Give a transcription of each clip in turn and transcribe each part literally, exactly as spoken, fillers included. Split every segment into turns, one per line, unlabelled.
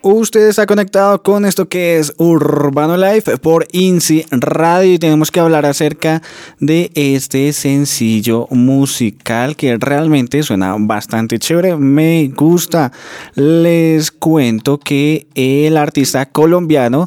Usted está conectado con esto que es Urbano Life por INSI Radio y tenemos que hablar acerca de este sencillo musical que realmente suena bastante chévere, me gusta. Les cuento que el artista colombiano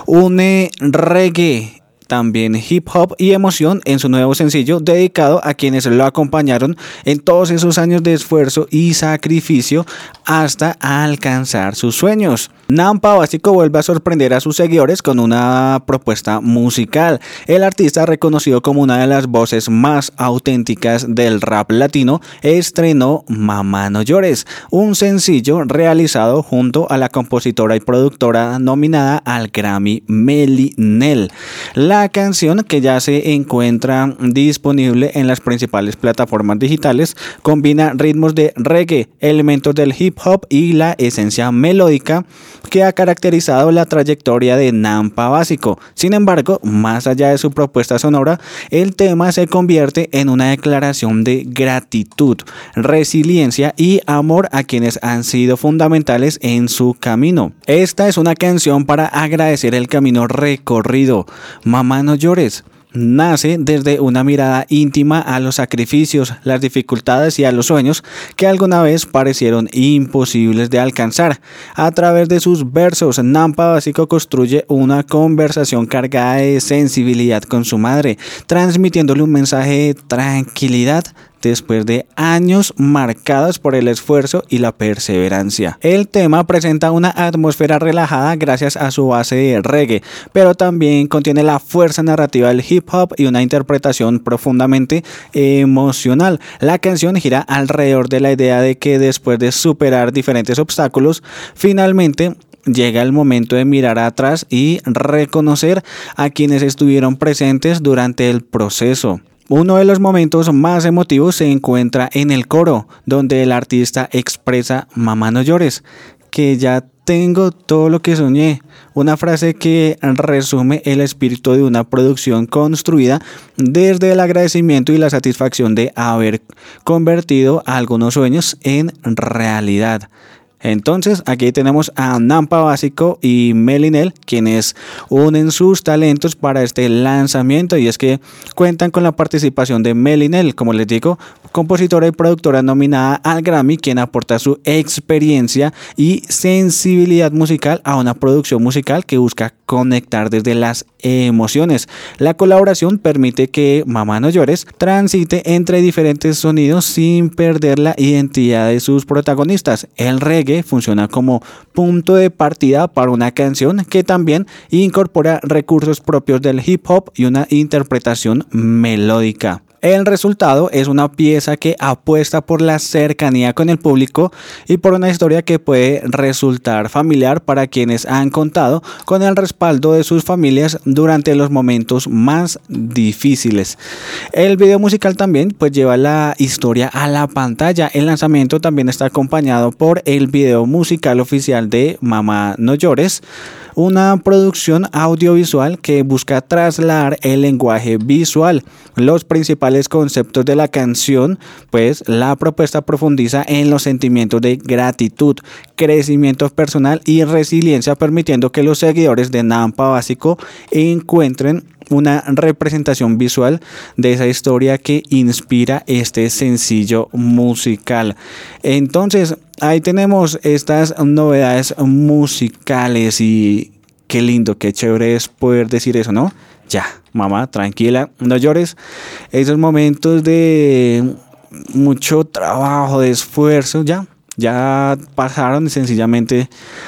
une reggae, también hip hop y emoción en su nuevo sencillo dedicado a quienes lo acompañaron en todos esos años de esfuerzo y sacrificio hasta alcanzar sus sueños. Nampa Básico vuelve a sorprender a sus seguidores con una propuesta musical. El artista, reconocido como una de las voces más auténticas del rap latino, estrenó Mamá No Llores, un sencillo realizado junto a la compositora y productora nominada al Grammy Mely Nel. La canción, que ya se encuentra disponible en las principales plataformas digitales, combina ritmos de reggae, elementos del hip hop y la esencia melódica que ha caracterizado la trayectoria de Nampa Básico. Sin embargo, más allá de su propuesta sonora, el tema se convierte en una declaración de gratitud, resiliencia y amor a quienes han sido fundamentales en su camino. Esta es una canción para agradecer el camino recorrido. Mamá No Llores nace desde una mirada íntima a los sacrificios, las dificultades y a los sueños que alguna vez parecieron imposibles de alcanzar. A través de sus versos, Nampa Básico construye una conversación cargada de sensibilidad con su madre, transmitiéndole un mensaje de tranquilidad después de años marcados por el esfuerzo y la perseverancia. El tema presenta una atmósfera relajada gracias a su base de reggae, pero también contiene la fuerza narrativa del hip hop y una interpretación profundamente emocional. La canción gira alrededor de la idea de que después de superar diferentes obstáculos, finalmente llega el momento de mirar atrás y reconocer a quienes estuvieron presentes durante el proceso. Uno de los momentos más emotivos se encuentra en el coro, donde el artista expresa: mamá no llores, que ya tengo todo lo que soñé. Una frase que resume el espíritu de una producción construida desde el agradecimiento y la satisfacción de haber convertido algunos sueños en realidad. Entonces aquí tenemos a Nampa Básico y Mely Nel, quienes unen sus talentos para este lanzamiento, y es que cuentan con la participación de Mely Nel, como les digo, compositora y productora nominada al Grammy, quien aporta su experiencia y sensibilidad musical a una producción musical que busca conectar desde las emociones. La colaboración permite que Mamá No Llores transite entre diferentes sonidos sin perder la identidad de sus protagonistas. El reggae funciona como punto de partida para una canción que también incorpora recursos propios del hip hop y una interpretación melódica. El resultado es una pieza que apuesta por la cercanía con el público y por una historia que puede resultar familiar para quienes han contado con el respaldo de sus familias durante los momentos más difíciles. El video musical también pues lleva la historia a la pantalla. El lanzamiento también está acompañado por el video musical oficial de Mamá No Llores, una producción audiovisual que busca trasladar el lenguaje visual. Los principales conceptos de la canción, pues la propuesta profundiza en los sentimientos de gratitud, crecimiento personal y resiliencia, permitiendo que los seguidores de Nampa Básico encuentren una representación visual de esa historia que inspira este sencillo musical. Entonces, ahí tenemos estas novedades musicales y qué lindo, qué chévere es poder decir eso, ¿no? Ya, mamá, tranquila, no llores. Esos momentos de mucho trabajo, de esfuerzo, ya, ya pasaron y sencillamente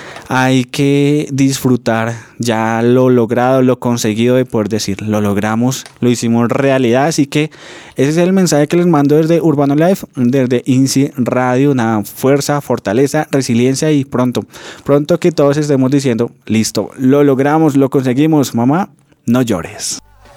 hay que disfrutar ya lo logrado, lo conseguido, de poder decir, lo logramos, lo hicimos realidad. Así que ese es el mensaje que les mando desde Urbano Life, desde INSI Radio, una fuerza, fortaleza, resiliencia y pronto, pronto que todos estemos diciendo, listo, lo logramos, lo conseguimos, mamá, no llores.